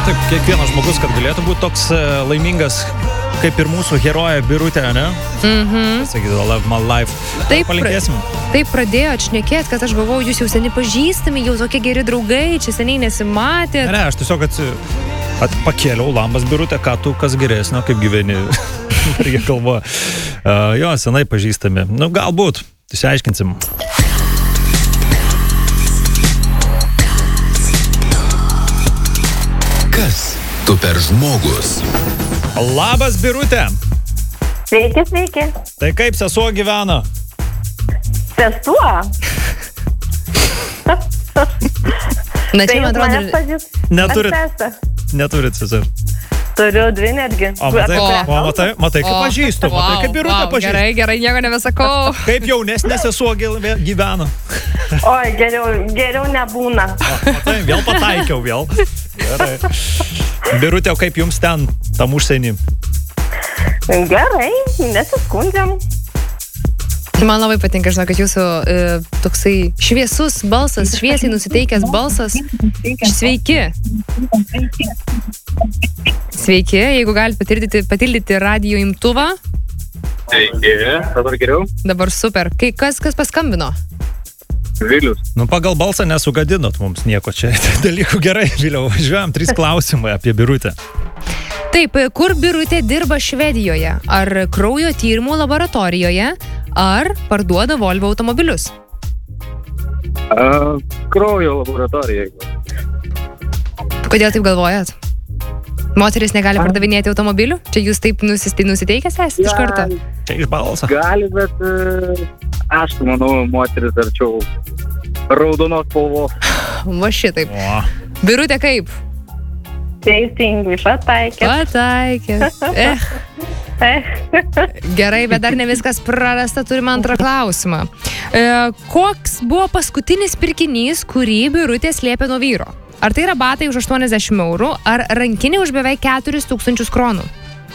Taip, kiekvienas žmogus, kad galėtų būti toks laimingas, kaip ir mūsų herojė Birutė, ne? Sakydavo, love my life. Taip, Palinkėsim. Taip pradėjo atšnekėti, kad aš galvoju, jūs jau seniai pažįstami, jau tokie geri draugai, čia seniai nesimatėt. Ne, aš tiesiog pakėliau, lambas Birutė, ką tu, kas geresnio, kaip gyveni. Ir jie galvoja, jo, senai pažįstami. Nu, galbūt, išsiaiškinsim. Kas tu per žmogus? Labas, Birutė. Sveiki, sveiki. Tai kaip sesuo gyvena? Sesuo? Na, čia, man atrodo, Neturit sesuo. Turiu 2 netgi. O matai, kaip pažįstu. Matai, kaip Birutė pažįstu. Gerai, nieko nebesakau. Kaip jaunesnė sesuo gyvena. Oi, geriau nebūna. Matai, vėl pataikiau, vėl. Gerai. Birutė, kaip jums ten, tam užsienį? Gerai, nesiskundžiam. Man labai patinka, žinau, kad jūsų toksai šviesus balsas, šviesiai nusiteikęs balsas. Sveiki. Sveiki, jeigu galite patildyti radijo imtuvą. Sveiki, dabar geriau. Dabar super. Kas paskambino? Vilius. Nu, pagal balsą nesugadinot mums nieko čia. Dalykų gerai, Viliau. Važiuojam 3 klausimai apie Birutę. Taip, kur Birutė dirba Švedijoje? Ar kraujo tyrimų laboratorijoje? Ar parduoda Volvo automobilius? Kraujo laboratorija. Kodėl taip galvojat? Moteris negali pardavinėti automobilių? Čia jūs taip nusiteikęs esate iš karto? Čia iš balso. Gali, bet aš manau, moteris arčiau raudonos spalvos. Va šitaip. O. Birutė kaip? Teisingai, Pataikė. Gerai, bet dar ne viskas prarasta, turime antrą klausimą. Koks buvo paskutinis pirkinys, kurį Birutė slėpė nuo vyro? Ar tai yra batai už 80 eurų, ar rankinė už beveik 4000 kronų?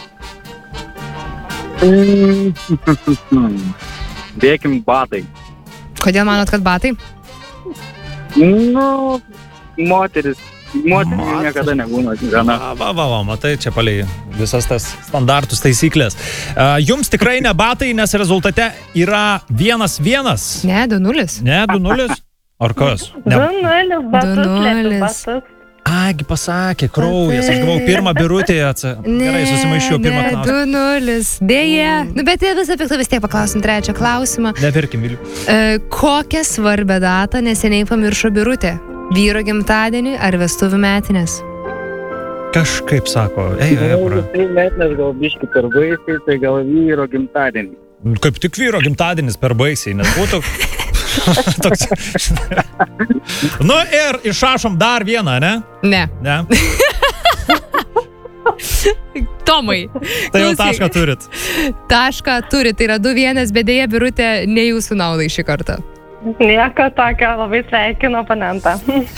Dėkim batai. Kodėl manot, kad batai? Nu, moteris niekada nebūna gana. Va, matai, čia palei visas tas standartus taisyklės. Jums tikrai ne batai, nes rezultate yra 1-1. Ne, 2-0. Ne, 2-0. Ar kas? 2-0, batus. Agi pasakė, kraujas. Aš galvau, pirmą Birutėje Gerai, susimaišiau pirmą klausimą. 2-0. Dėja. Nu, bet vis tiek paklausim trečią klausimą. Neverkim, Viliu. Kokią svarbę datą neseniai pamiršo Birutė? Vyro gimtadienį ar vestuvių metinės? Kažkaip sako. Tai metinės gal biški per baisiai, tai gal vyro gimtadienį. Kaip tik vyro gimtadienis per baisiai, nes būtų... Toks... Nu ir išrašom dar vieną, ne? Ne. Tomai. Tai jau tašką turit. Tašką turit, tai yra 2-1, bet dėja Birutė ne jūsų naudai šį kartą. Nieko tokio, labai sveikinu oponentą.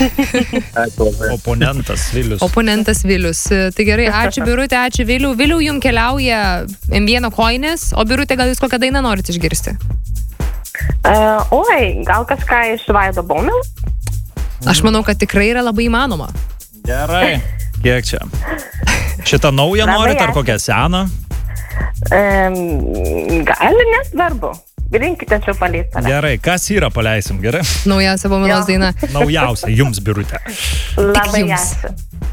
Oponentas Vilius. Tai gerai, ačiū Birutė, ačiū Viliu. Viliu, jums keliauja M1 koinės, o Birutė, gal jūs kokią dainą norit išgirsti? Gal kažką iš Vaido Baumil? Aš manau, kad tikrai yra labai įmanoma. Gerai. Kiek čia? Šitą naują norit ar kokią seną? Gali, nesvarbu. Rinkite čia paleistą. Gerai, kas yra paleisim, gerai? Naujausia Baumilos daina. Naujausia, jums Birutė. Labai ačiū.